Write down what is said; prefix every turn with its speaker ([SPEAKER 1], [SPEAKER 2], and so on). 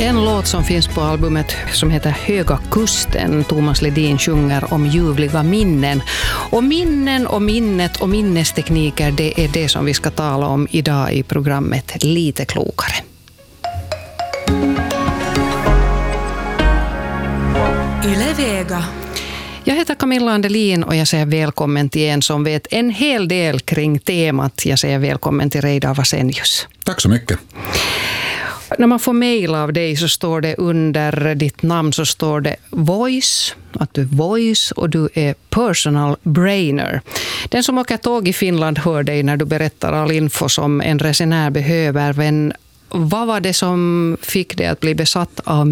[SPEAKER 1] En låt som finns på albumet som heter Höga kusten. Thomas Ledin sjunger om ljuvliga minnen. Och minnen och minnet och minnestekniker, det är det som vi ska tala om idag i programmet Lite klokare.
[SPEAKER 2] Yle Vega.
[SPEAKER 1] Jag heter Camilla Andelin och jag säger välkommen till en som vet en hel del kring temat. Jag säger välkommen till Reidar Vasenius.
[SPEAKER 3] Tack så mycket.
[SPEAKER 1] När man får mejl av dig så står det under ditt namn så står det voice, att du är voice och du är personal brainer. Den som åker tåg i Finland hör dig när du berättar all info som en resenär behöver. Men vad var det som fick dig att bli besatt av